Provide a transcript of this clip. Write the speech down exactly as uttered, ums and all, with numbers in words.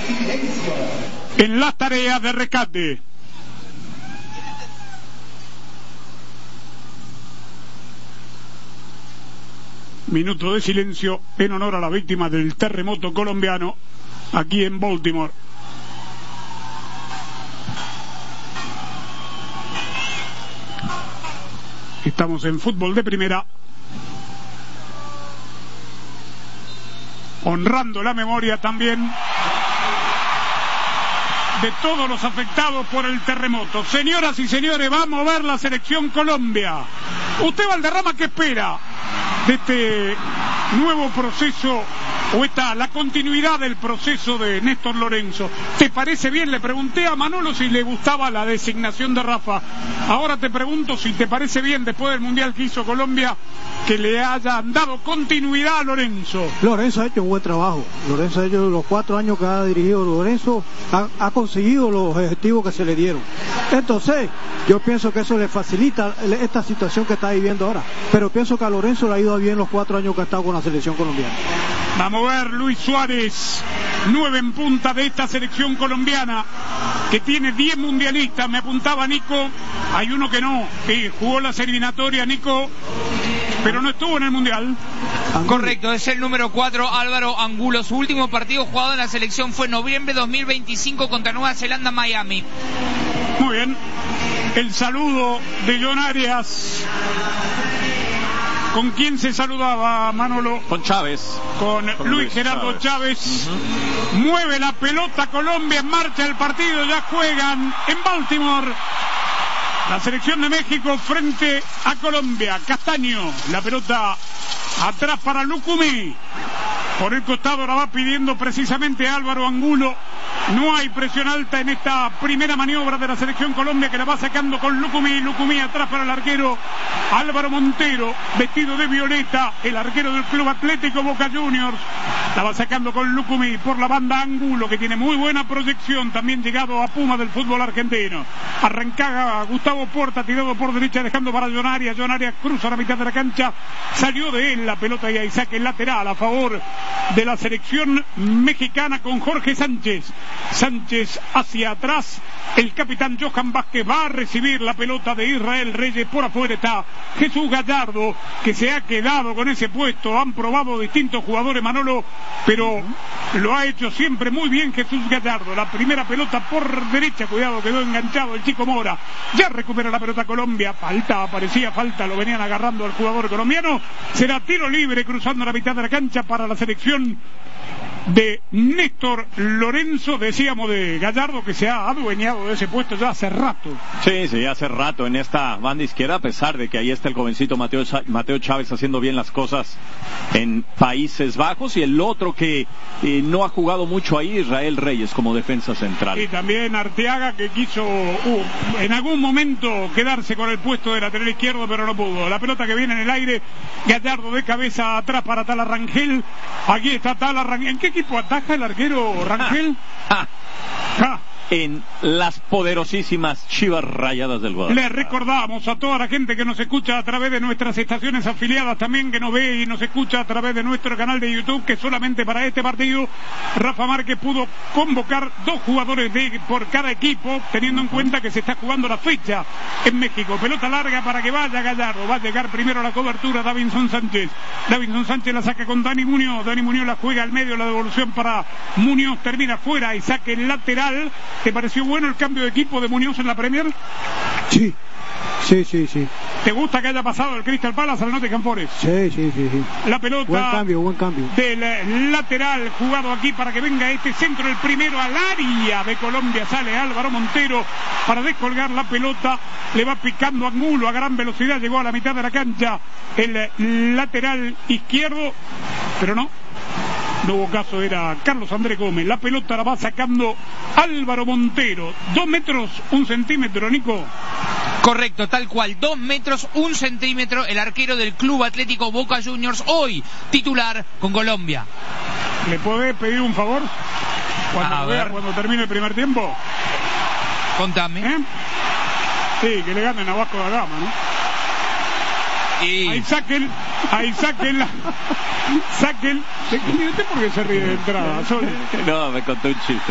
en las tareas de rescate. Minuto de silencio en honor a la víctima del terremoto colombiano aquí en Baltimore. Estamos en fútbol de primera, honrando la memoria también de todos los afectados por el terremoto. Señoras y señores, va a mover la selección Colombia. Usted, Valderrama, ¿qué espera de este nuevo proceso o esta la continuidad del proceso de Néstor Lorenzo? ¿Te parece bien? Le pregunté a Manolo si le gustaba la designación de Rafa. Ahora te pregunto si te parece bien, después del mundial que hizo Colombia, que le hayan dado continuidad a Lorenzo. Lorenzo ha hecho un buen trabajo. Lorenzo ha hecho los cuatro años que ha dirigido Lorenzo, ha, ha conseguido los objetivos que se le dieron. Entonces, yo pienso que eso le facilita esta situación que está viviendo ahora. Pero pienso que a Lorenzo le ha ido bien los cuatro años que ha estado con la selección colombiana. Vamos a ver, Luis Suárez, nueve en punta de esta selección colombiana, que tiene diez mundialistas. Me apuntaba Nico, hay uno que no, que jugó la eliminatoria, Nico, pero no estuvo en el mundial. Angulo. Correcto, es el número cuatro, Álvaro Angulo. Su último partido jugado en la selección fue en noviembre de dos mil veinticinco contra Nueva Zelanda, Miami. Muy bien, el saludo de John Arias. ¿Con quién se saludaba, Manolo? Con Chávez. Con, Con Luis, Luis Gerardo Chávez. Chávez. Uh-huh. Mueve la pelota Colombia, en marcha el partido, ya juegan en Baltimore. La selección de México frente a Colombia. Castaño, la pelota atrás para Lucumí. Por el costado la va pidiendo precisamente Álvaro Angulo. No hay presión alta en esta primera maniobra de la selección Colombia, que la va sacando con Lucumí. Lucumí atrás para el arquero Álvaro Montero, vestido de violeta, el arquero del Club Atlético Boca Juniors. La va sacando con Lucumí por la banda Angulo, que tiene muy buena proyección, también llegado a Puma del fútbol argentino. Arrancaba Gustavo Porta, tirado por derecha, dejando para John Arias. John Arias cruza la mitad de la cancha, salió de él la pelota y ahí saque lateral a favor de la selección mexicana con Jorge Sánchez. Sánchez hacia atrás, el capitán Johan Vázquez va a recibir la pelota de Israel Reyes. Por afuera está Jesús Gallardo, que se ha quedado con ese puesto. Han probado distintos jugadores, Manolo, pero lo ha hecho siempre muy bien Jesús Gallardo. La primera pelota por derecha, cuidado, quedó enganchado el chico Mora. Ya recupera la pelota Colombia, falta, parecía falta, lo venían agarrando al jugador colombiano. Será tiro libre cruzando la mitad de la cancha para la selección de Néstor Lorenzo. Decíamos de Gallardo, que se ha adueñado de ese puesto ya hace rato. Sí, sí, hace rato en esta banda izquierda, a pesar de que ahí está el jovencito Mateo, Mateo Chávez haciendo bien las cosas en Países Bajos, y el otro que eh, no ha jugado mucho ahí, Israel Reyes, como defensa central. Y también Arteaga, que quiso uh, en algún momento quedarse con el puesto de lateral izquierdo, pero no pudo. La pelota que viene en el aire, Gallardo de cabeza atrás para Tala Rangel. Aquí está Tala Rangel. ¿En qué equipo ataja el arquero Rangel? Ah, ah. Ah. En las poderosísimas Chivas Rayadas del Guadalajara. Le recordamos a toda la gente que nos escucha a través de nuestras estaciones afiliadas, también que nos ve y nos escucha a través de nuestro canal de YouTube, que solamente para este partido Rafa Márquez pudo convocar dos jugadores de, por cada equipo, teniendo en cuenta que se está jugando la fecha en México. Pelota larga para que vaya Gallardo, va a llegar primero a la cobertura Davinson Sánchez. Davinson Sánchez la saca con Dani Muñoz, Dani Muñoz la juega al medio, la devolución para Muñoz, termina fuera y saque lateral. ¿Te pareció bueno el cambio de equipo de Muñoz en la Premier? Sí, sí, sí, sí. ¿Te gusta que haya pasado el Crystal Palace al Nottingham Forest? Sí, sí, sí, sí. La pelota, buen cambio, buen cambio. Del lateral jugado aquí para que venga este centro, el primero al área de Colombia. Sale Álvaro Montero para descolgar la pelota. Le va picando Angulo a gran velocidad. Llegó a la mitad de la cancha el lateral izquierdo, pero no. No hubo caso, era Carlos Andrés Gómez. La pelota la va sacando Álvaro Montero. Dos metros, un centímetro, Nico. Correcto, tal cual. Dos metros, un centímetro. El arquero del Club Atlético Boca Juniors, hoy titular con Colombia. ¿Le podés pedir un favor? Cuando, a vea, ver. cuando termine el primer tiempo. Contame. ¿Eh? Sí, que le ganen a Vasco da Gama, ¿no? Y... Ahí saquen, ahí saquen la, saquen. ¿Por qué se ríe de entrada? Solo. No, me contó un chiste.